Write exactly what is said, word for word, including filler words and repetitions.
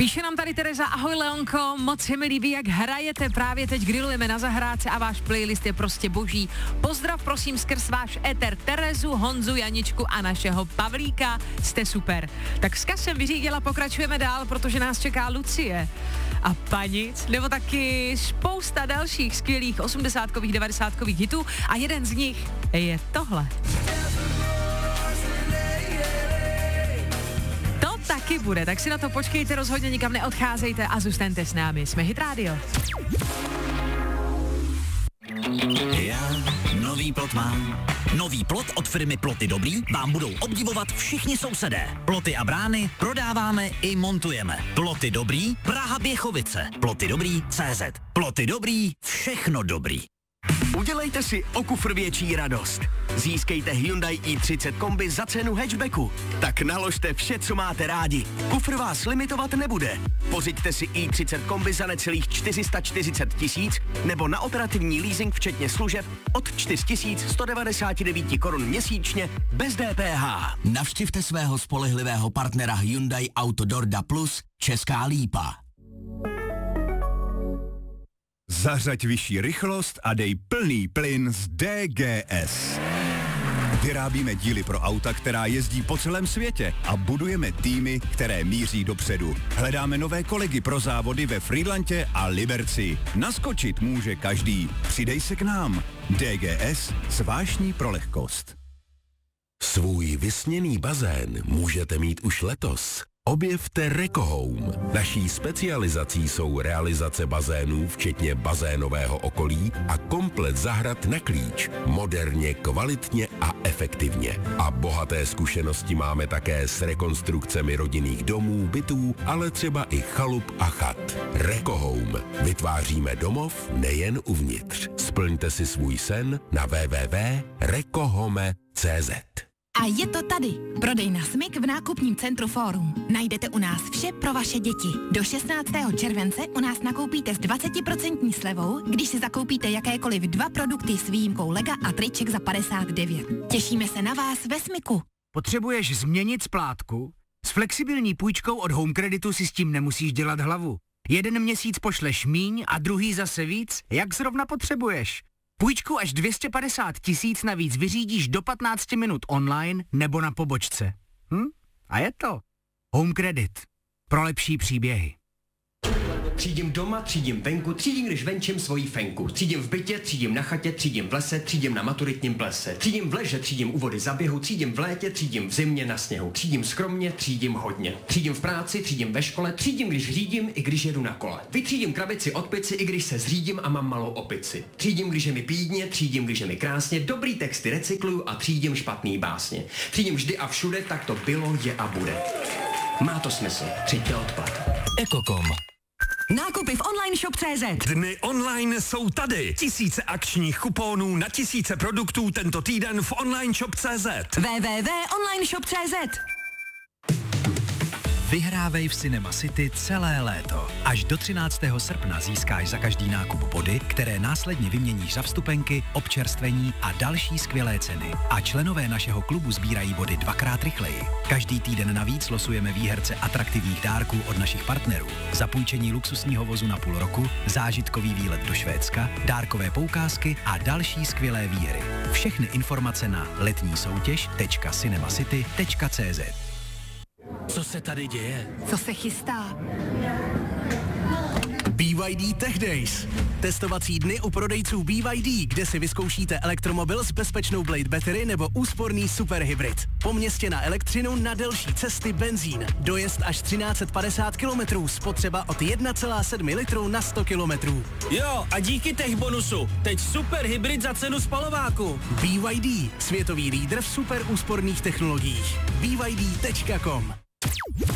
Píše nám tady Tereza, ahoj Leonko, moc se mi líbí, jak hrajete, právě teď grillujeme na zahrádce a váš playlist je prostě boží. Pozdrav prosím skrz váš éter Terezu, Honzu, Janičku a našeho Pavlíka, jste super. Tak vzkaz jsem vyřídila, pokračujeme dál, protože nás čeká Lucie a Panic, nebo taky spousta dalších skvělých osmdesátkových, devadesátkových hitů a jeden z nich je tohle. Taky bude, tak si na to počkejte, rozhodně nikam neodcházejte a zůstaňte s námi. Jsme Hit Radio. Já nový plot mám. Nový plot od firmy Ploty Dobrý vám budou obdivovat všichni sousedé. Ploty a brány prodáváme i montujeme. Ploty Dobrý, Praha Běchovice. Ploty Dobrý tečka cé zet. Ploty Dobrý, všechno dobrý. Udělejte si o kufr větší radost. Získejte Hyundai i třicet kombi za cenu hatchbacku. Tak naložte vše, co máte rádi. Kufr vás limitovat nebude. Pořiďte si i třicet kombi za necelých čtyři sta čtyřicet tisíc nebo na operativní leasing včetně služeb od čtyři tisíce sto devadesát devět korun měsíčně bez D P H. Navštivte svého spolehlivého partnera Hyundai Autodorda Plus Česká Lípa. Zařaď vyšší rychlost a dej plný plyn z D G S. Vyrábíme díly pro auta, která jezdí po celém světě a budujeme týmy, které míří dopředu. Hledáme nové kolegy pro závody ve Frýdlantě a Liberci. Naskočit může každý. Přidej se k nám. D G S – zvláštní pro lehkost. Svůj vysněný bazén můžete mít už letos. Objevte Rekohome. Naší specializací jsou realizace bazénů, včetně bazénového okolí a komplet zahrad na klíč. Moderně, kvalitně a efektivně. A bohaté zkušenosti máme také s rekonstrukcemi rodinných domů, bytů, ale třeba i chalup a chat. Rekohome. Vytváříme domov nejen uvnitř. Splňte si svůj sen na w w w tečka rekohome tečka cé zet. A je to tady. Prodej na Smyk v nákupním centru Fórum. Najdete u nás vše pro vaše děti. Do šestnáctého července u nás nakoupíte s dvacet procent slevou, když si zakoupíte jakékoliv dva produkty s výjimkou lega a triček za padesát devět. Těšíme se na vás ve Smyku. Potřebuješ změnit splátku? S flexibilní půjčkou od Home Creditu si s tím nemusíš dělat hlavu. Jeden měsíc pošleš míň a druhý zase víc, jak zrovna potřebuješ. Půjčku až dvě stě padesát tisíc navíc vyřídíš do patnáct minut online nebo na pobočce. Hm? A je to. Home Credit. Pro lepší příběhy. Třídím doma, třídím venku, třídím, když venčím svoji fenku. Třídím v bytě, třídím na chatě, třídím v lese, třídím na maturitním plese. Třídím v leže, třídím u vody za běhu, třídím v létě, třídím v zimě na sněhu. Třídím skromně, třídím hodně. Třídím v práci, třídím ve škole, třídím, když řídím, i když jedu na kole. Vytřídím krabici od pici, i když se zřídím a mám malou opici. Třídím, když je mi pídně, třídím, když je mi krásně, dobrý texty recykluju a třídím špatný básně. Třídím vždy a všude, tak to bylo, je a bude. Má to smysl. Třiďte odpad. Ekokom. Nákupy v online shop tečka cé zet. Dny online jsou tady. Tisíce akčních kuponů na tisíce produktů tento týden v online shop tečka cé zet. w w w tečka online shop tečka cé zet. Vyhrávej v Cinema City celé léto. Až do třináctého srpna získáš za každý nákup body, které následně vyměníš za vstupenky, občerstvení a další skvělé ceny. A členové našeho klubu sbírají body dvakrát rychleji. Každý týden navíc losujeme výherce atraktivních dárků od našich partnerů. Zapůjčení luxusního vozu na půl roku, zážitkový výlet do Švédska, dárkové poukázky a další skvělé výhry. Všechny informace na letní soutěž tečka cinemacity tečka cé zet. Co se tady děje? Co se chystá? B Y D Tech Days. Testovací dny u prodejců B Y D, kde si vyzkoušíte elektromobil s bezpečnou Blade Battery nebo úsporný superhybrid. Po městě na elektřinu, na delší cesty benzín. Dojezd až třináct set padesát kilometrů, spotřeba od jedna celá sedm litru na sto kilometrů. Jo, a díky tech bonusu, teď super hybrid za cenu spalováku. B Y D, světový lídr v super úsporných technologiích. B Y D tečka com